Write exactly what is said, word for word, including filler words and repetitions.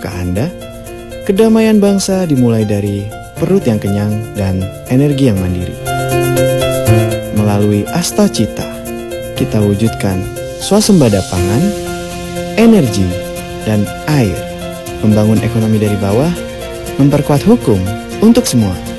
Tahukah Anda, kedamaian bangsa dimulai dari perut yang kenyang dan energi yang mandiri. Melalui Asta Cita, kita wujudkan swasembada pangan, energi, dan air, membangun ekonomi dari bawah, memperkuat hukum untuk semua.